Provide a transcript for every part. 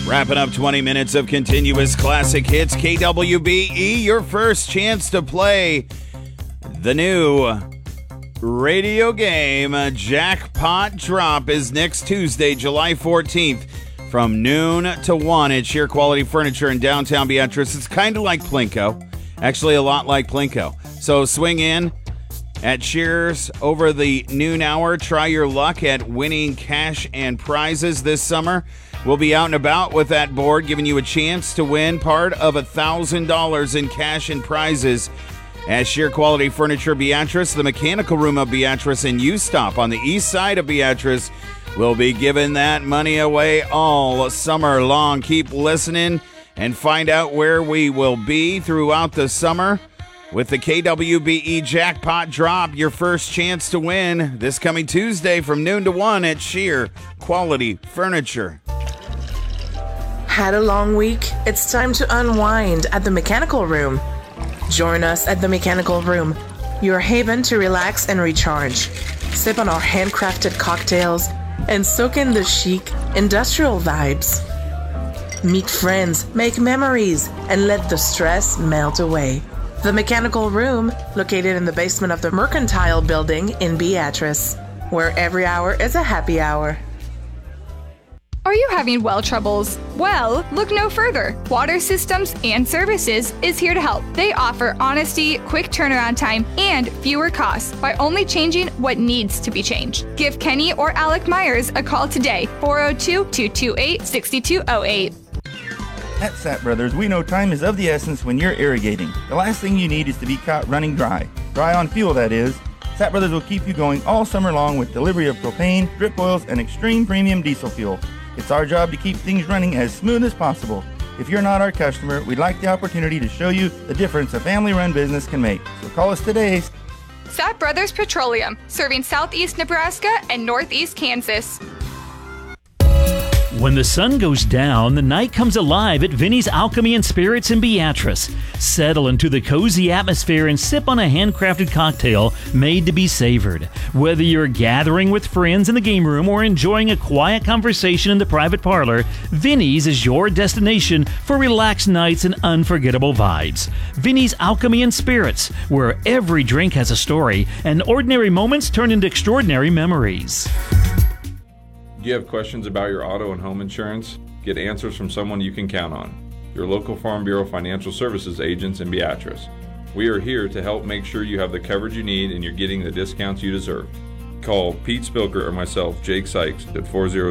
Wrapping up 20 minutes of continuous classic hits. KWBE, your first chance to play the new radio game Jackpot Drop is next Tuesday, July 14th from noon to 1 at Sheer Quality Furniture in downtown Beatrice. It's kind of like Plinko. Actually, a lot like Plinko. So swing in at Shear's over the noon hour. Try your luck at winning cash and prizes this summer. We'll be out and about with that board, giving you a chance to win part of $1,000 in cash and prizes at Sheer Quality Furniture Beatrice, the Mechanical Room of Beatrice, and U-Stop on the east side of Beatrice. We'll be giving that money away all summer long. Keep listening and find out where we will be throughout the summer with the KWBE Jackpot Drop, your first chance to win this coming Tuesday from noon to 1 at Sheer Quality Furniture. Had a long week? It's time to unwind at the Mechanical Room. Join us at the Mechanical Room, your haven to relax and recharge. Sip on our handcrafted cocktails and soak in the chic, industrial vibes. Meet friends, make memories, and let the stress melt away. The Mechanical Room, located in the basement of the Mercantile Building in Beatrice, where every hour is a happy hour. Are you having well troubles? Well, look no further. Water Systems and Services is here to help. They offer honesty, quick turnaround time, and fewer costs by only changing what needs to be changed. Give Kenny or Alec Myers a call today, 402-228-6208. At Sapp Brothers, we know time is of the essence when you're irrigating. The last thing you need is to be caught running dry. Dry on fuel, that is. Sapp Brothers will keep you going all summer long with delivery of propane, drip oils, and extreme premium diesel fuel. It's our job to keep things running as smooth as possible. If you're not our customer, we'd like the opportunity to show you the difference a family-run business can make. So call us today. Sapp Brothers Petroleum, serving southeast Nebraska and northeast Kansas. When the sun goes down, the night comes alive at Vinnie's Alchemy and Spirits in Beatrice. Settle into the cozy atmosphere and sip on a handcrafted cocktail made to be savored. Whether you're gathering with friends in the game room or enjoying a quiet conversation in the private parlor, Vinnie's is your destination for relaxed nights and unforgettable vibes. Vinnie's Alchemy and Spirits, where every drink has a story and ordinary moments turn into extraordinary memories. Do you have questions about your auto and home insurance? Get answers from someone you can count on. Your local Farm Bureau Financial Services agents in Beatrice. We are here to help make sure you have the coverage you need and you're getting the discounts you deserve. Call Pete Spilker or myself, Jake Sykes, at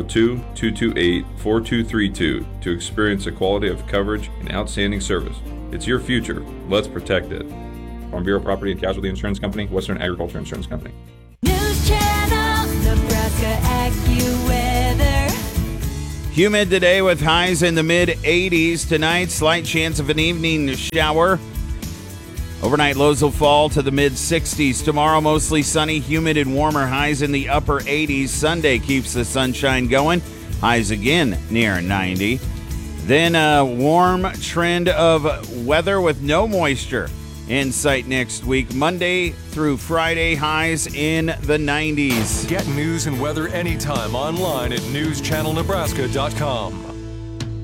402-228-4232 to experience the quality of coverage and outstanding service. It's your future. Let's protect it. Farm Bureau Property and Casualty Insurance Company, Western Agriculture Insurance Company. News Channel, Nebraska AccuWeather. Humid today with highs in the mid-80s. Tonight, slight chance of an evening shower. Overnight lows will fall to the mid-60s. Tomorrow, mostly sunny, humid, and warmer. Highs in the upper 80s. Sunday keeps the sunshine going. Highs again near 90. Then a warm trend of weather with no moisture in sight next week. Monday through Friday, highs in the 90s. Get news and weather anytime online at newschannelnebraska.com.